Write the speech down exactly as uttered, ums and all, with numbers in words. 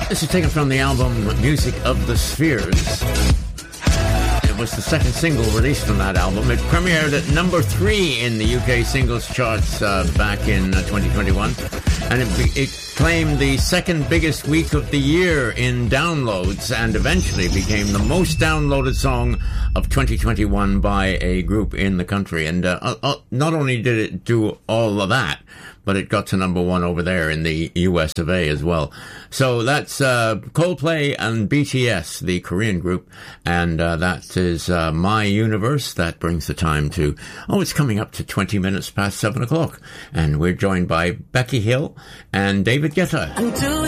This is taken from the album Music of the Spheres. It was the second single released from that album. It premiered at number three in the U K singles charts uh, back in uh, twenty twenty-one. And it, be- it claimed the second biggest week of the year in downloads and eventually became the most downloaded song of twenty twenty-one by a group in the country. And uh, uh, not only did it do all of that, but it got to number one over there in the U S of A as well. So that's uh, Coldplay and B T S, the Korean group, and uh, that is uh, My Universe. That brings the time to, oh, it's coming up to twenty minutes past seven o'clock. And we're joined by Becky Hill and David Guetta.